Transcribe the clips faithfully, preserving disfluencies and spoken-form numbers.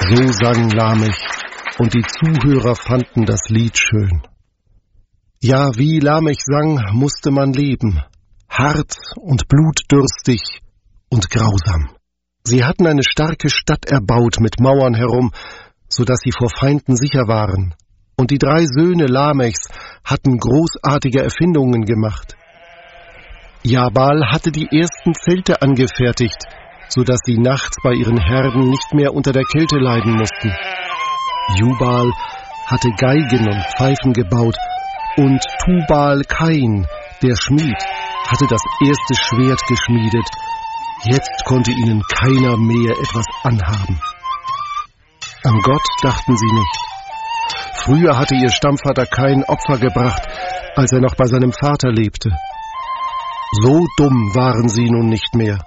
So sang Lamech, und die Zuhörer fanden das Lied schön. Ja, wie Lamech sang, musste man leben, hart und blutdürstig und grausam. Sie hatten eine starke Stadt erbaut mit Mauern herum, so dass sie vor Feinden sicher waren. Und die drei Söhne Lamechs hatten großartige Erfindungen gemacht. Jabal hatte die ersten Zelte angefertigt, so dass sie nachts bei ihren Herden nicht mehr unter der Kälte leiden mussten. Jubal hatte Geigen und Pfeifen gebaut, und Tubal Kain, der Schmied, hatte das erste Schwert geschmiedet. Jetzt konnte ihnen keiner mehr etwas anhaben. An Gott dachten sie nicht. Früher hatte ihr Stammvater Kain Opfer gebracht, als er noch bei seinem Vater lebte. So dumm waren sie nun nicht mehr.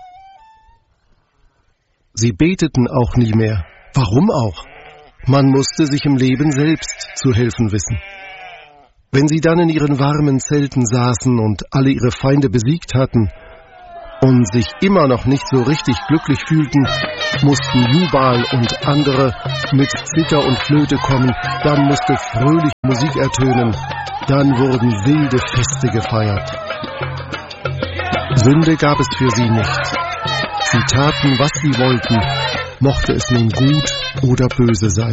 Sie beteten auch nie mehr. Warum auch? Man musste sich im Leben selbst zu helfen wissen. Wenn sie dann in ihren warmen Zelten saßen und alle ihre Feinde besiegt hatten und sich immer noch nicht so richtig glücklich fühlten, mussten Jubal und andere mit Zither und Flöte kommen, dann musste fröhlich Musik ertönen, dann wurden wilde Feste gefeiert. Sünde gab es für sie nicht. Sie taten, was sie wollten, mochte es nun gut oder böse sein.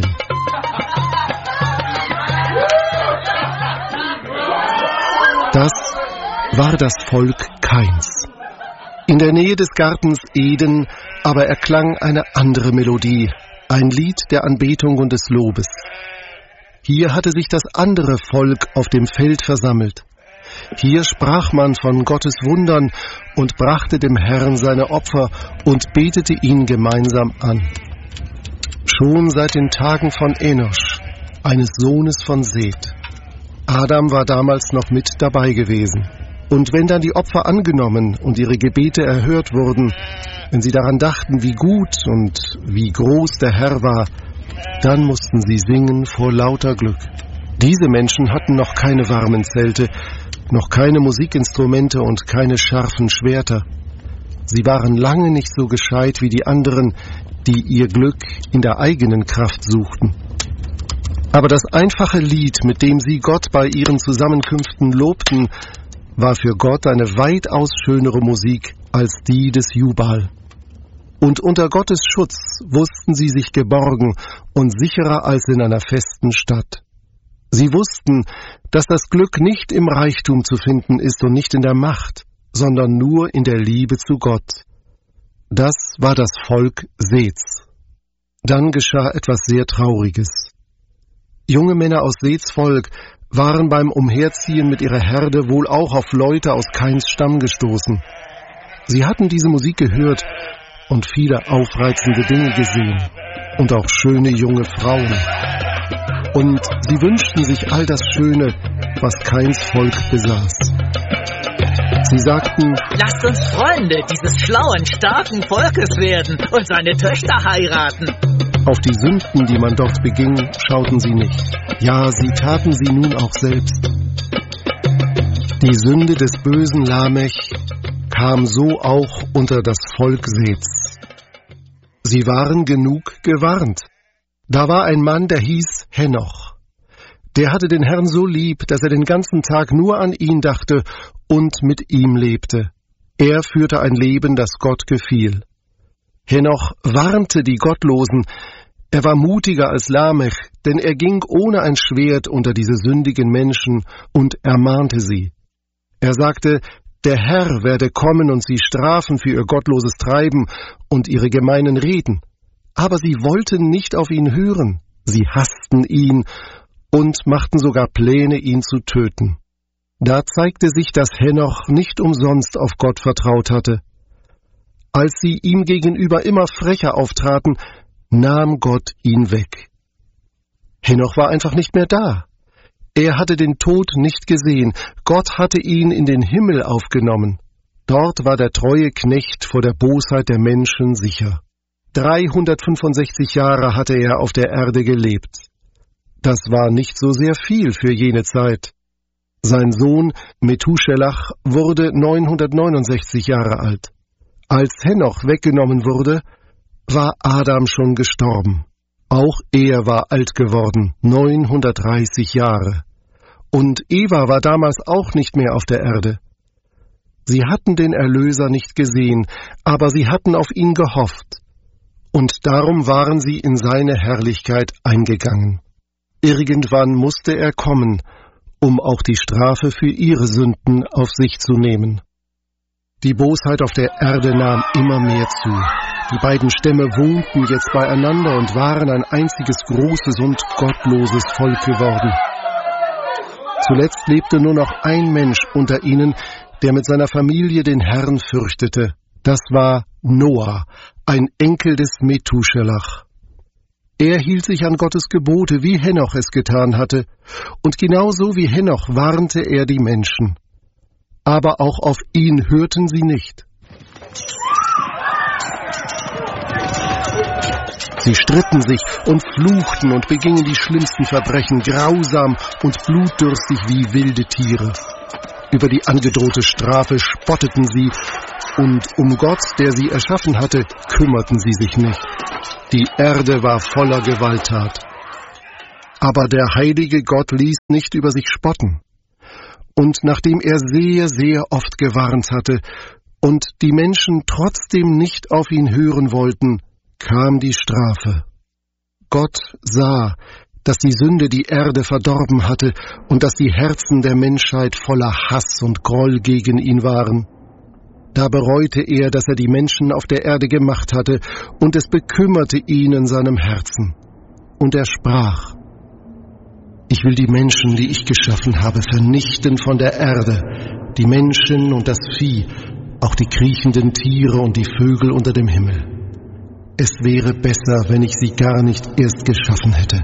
Das war das Volk Kains. In der Nähe des Gartens Eden aber erklang eine andere Melodie, ein Lied der Anbetung und des Lobes. Hier hatte sich das andere Volk auf dem Feld versammelt. Hier sprach man von Gottes Wundern und brachte dem Herrn seine Opfer und betete ihn gemeinsam an. Schon seit den Tagen von Enosch, eines Sohnes von Seth. Adam war damals noch mit dabei gewesen. Und wenn dann die Opfer angenommen und ihre Gebete erhört wurden, wenn sie daran dachten, wie gut und wie groß der Herr war, dann mussten sie singen vor lauter Glück. Diese Menschen hatten noch keine warmen Zelte, noch keine Musikinstrumente und keine scharfen Schwerter. Sie waren lange nicht so gescheit wie die anderen, die ihr Glück in der eigenen Kraft suchten. Aber das einfache Lied, mit dem sie Gott bei ihren Zusammenkünften lobten, war für Gott eine weitaus schönere Musik als die des Jubal. Und unter Gottes Schutz wussten sie sich geborgen und sicherer als in einer festen Stadt. Sie wussten, dass das Glück nicht im Reichtum zu finden ist und nicht in der Macht, sondern nur in der Liebe zu Gott. Das war das Volk Seths. Dann geschah etwas sehr Trauriges. Junge Männer aus Seths Volk waren beim Umherziehen mit ihrer Herde wohl auch auf Leute aus Kains Stamm gestoßen. Sie hatten diese Musik gehört und viele aufreizende Dinge gesehen und auch schöne junge Frauen. Und sie wünschten sich all das Schöne, was Kains Volk besaß. Sie sagten: Lasst uns Freunde dieses schlauen, starken Volkes werden und seine Töchter heiraten. Auf die Sünden, die man dort beging, schauten sie nicht. Ja, sie taten sie nun auch selbst. Die Sünde des bösen Lamech kam so auch unter das Volk Seths. Sie waren genug gewarnt. Da war ein Mann, der hieß Henoch. Der hatte den Herrn so lieb, dass er den ganzen Tag nur an ihn dachte und mit ihm lebte. Er führte ein Leben, das Gott gefiel. Henoch warnte die Gottlosen. Er war mutiger als Lamech, denn er ging ohne ein Schwert unter diese sündigen Menschen und ermahnte sie. Er sagte, der Herr werde kommen und sie strafen für ihr gottloses Treiben und ihre gemeinen Reden. Aber sie wollten nicht auf ihn hören. Sie hassten ihn und machten sogar Pläne, ihn zu töten. Da zeigte sich, dass Henoch nicht umsonst auf Gott vertraut hatte. Als sie ihm gegenüber immer frecher auftraten, nahm Gott ihn weg. Henoch war einfach nicht mehr da. Er hatte den Tod nicht gesehen. Gott hatte ihn in den Himmel aufgenommen. Dort war der treue Knecht vor der Bosheit der Menschen sicher. dreihundertfünfundsechzig Jahre hatte er auf der Erde gelebt. Das war nicht so sehr viel für jene Zeit. Sein Sohn Methuselach wurde neunhundertneunundsechzig Jahre alt. Als Henoch weggenommen wurde, war Adam schon gestorben. Auch er war alt geworden, neunhundertdreißig Jahre. Und Eva war damals auch nicht mehr auf der Erde. Sie hatten den Erlöser nicht gesehen, aber sie hatten auf ihn gehofft. Und darum waren sie in seine Herrlichkeit eingegangen. Irgendwann musste er kommen, um auch die Strafe für ihre Sünden auf sich zu nehmen. Die Bosheit auf der Erde nahm immer mehr zu. Die beiden Stämme wohnten jetzt beieinander und waren ein einziges großes und gottloses Volk geworden. Zuletzt lebte nur noch ein Mensch unter ihnen, der mit seiner Familie den Herrn fürchtete. Das war Noah, ein Enkel des Methuselach. Er hielt sich an Gottes Gebote, wie Henoch es getan hatte, und genauso wie Henoch warnte er die Menschen. Aber auch auf ihn hörten sie nicht. Sie stritten sich und fluchten und begingen die schlimmsten Verbrechen, grausam und blutdürstig wie wilde Tiere. Über die angedrohte Strafe spotteten sie, und um Gott, der sie erschaffen hatte, kümmerten sie sich nicht. Die Erde war voller Gewalttat. Aber der heilige Gott ließ nicht über sich spotten. Und nachdem er sehr, sehr oft gewarnt hatte und die Menschen trotzdem nicht auf ihn hören wollten, kam die Strafe. Gott sah, dass die Sünde die Erde verdorben hatte und dass die Herzen der Menschheit voller Hass und Groll gegen ihn waren. Da bereute er, dass er die Menschen auf der Erde gemacht hatte, und es bekümmerte ihn in seinem Herzen. Und er sprach: Ich will die Menschen, die ich geschaffen habe, vernichten von der Erde, die Menschen und das Vieh, auch die kriechenden Tiere und die Vögel unter dem Himmel. Es wäre besser, wenn ich sie gar nicht erst geschaffen hätte.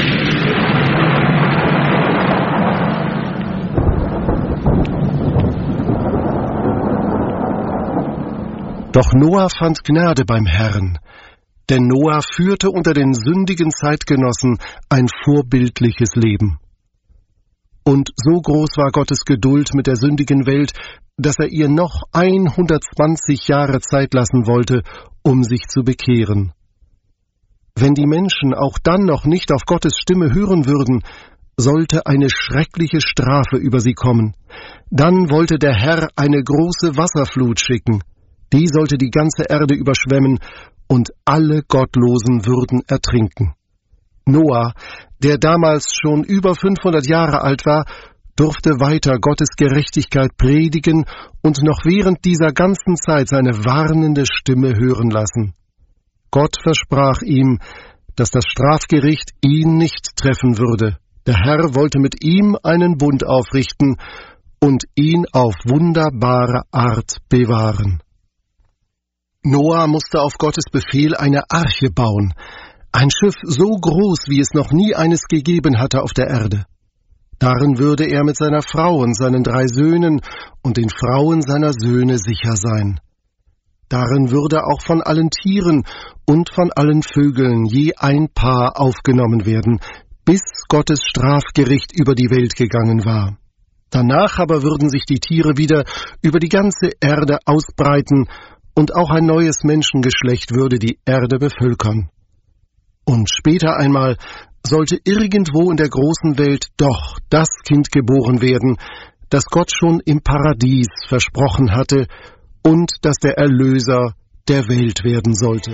Doch Noah fand Gnade beim Herrn, denn Noah führte unter den sündigen Zeitgenossen ein vorbildliches Leben. Und so groß war Gottes Geduld mit der sündigen Welt, dass er ihr noch hundertzwanzig Jahre Zeit lassen wollte, um sich zu bekehren. Wenn die Menschen auch dann noch nicht auf Gottes Stimme hören würden, sollte eine schreckliche Strafe über sie kommen. Dann wollte der Herr eine große Wasserflut schicken. Die sollte die ganze Erde überschwemmen, und alle Gottlosen würden ertrinken. Noah, der damals schon über fünfhundert Jahre alt war, durfte weiter Gottes Gerechtigkeit predigen und noch während dieser ganzen Zeit seine warnende Stimme hören lassen. Gott versprach ihm, dass das Strafgericht ihn nicht treffen würde. Der Herr wollte mit ihm einen Bund aufrichten und ihn auf wunderbare Art bewahren. Noah musste auf Gottes Befehl eine Arche bauen, ein Schiff so groß, wie es noch nie eines gegeben hatte auf der Erde. Darin würde er mit seiner Frau und seinen drei Söhnen und den Frauen seiner Söhne sicher sein. Darin würde auch von allen Tieren und von allen Vögeln je ein Paar aufgenommen werden, bis Gottes Strafgericht über die Welt gegangen war. Danach aber würden sich die Tiere wieder über die ganze Erde ausbreiten, und auch ein neues Menschengeschlecht würde die Erde bevölkern. Und später einmal sollte irgendwo in der großen Welt doch das Kind geboren werden, das Gott schon im Paradies versprochen hatte und das der Erlöser der Welt werden sollte.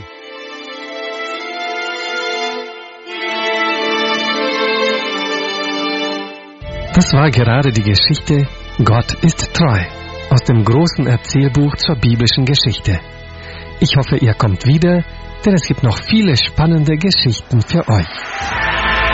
Das war gerade die Geschichte Gott ist treu aus dem großen Erzählbuch zur biblischen Geschichte. Ich hoffe, ihr kommt wieder, denn es gibt noch viele spannende Geschichten für euch.